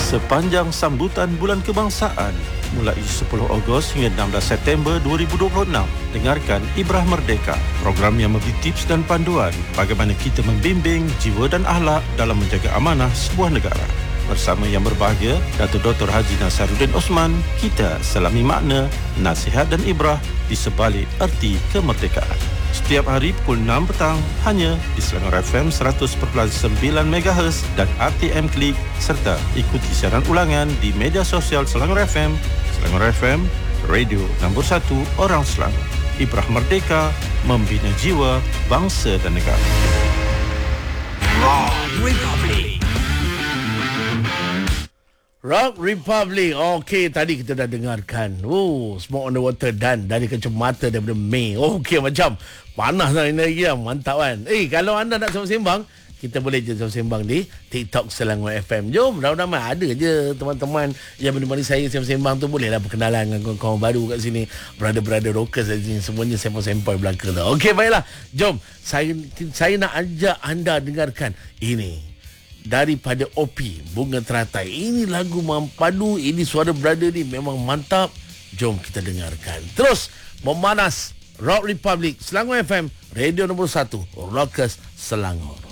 Sepanjang sambutan Bulan Kebangsaan mulai 10 Ogos hingga 16 September 2026, dengarkan Ibrah Merdeka, program yang memberi tips dan panduan bagaimana kita membimbing jiwa dan akhlak dalam menjaga amanah sebuah negara. Bersama yang berbahagia, Datuk Dr. Haji Nasaruddin Osman, kita selami makna, nasihat dan ibrah di sebalik erti kemerdekaan. Setiap hari pukul 6 petang hanya di Selangor FM 100.9 MHz dan RTM Klik, serta ikuti siaran ulangan di media sosial Selangor FM, Selangor FM, radio nombor 1 orang Selangor. Ibrah Merdeka, membina jiwa, bangsa dan negara. Rock Republic. Okey, tadi kita dah dengarkan. Smoke on the Water dan dari kacamata daripada Mei. Okey, macam panas lah ini lagi lah. Mantap kan? Kalau anda nak sembang-sembang, kita boleh je sembang di TikTok Selangor FM. Jom, ramai-ramai ada je teman-teman yang menemani saya sembang tu. Bolehlah berkenalan dengan kawan-kawan baru kat sini. Brother-brother rockers kat sini. Semuanya sempoi-sempoi belakang tu. Okey, baiklah. Jom, saya nak ajak anda dengarkan ini. Daripada OP, Bunga Teratai. Ini lagu mempadu. Ini suara brother ni memang mantap. Jom kita dengarkan. Terus memanas. Rock Republic, Selangor FM, radio nombor 1, Rockers Selangor.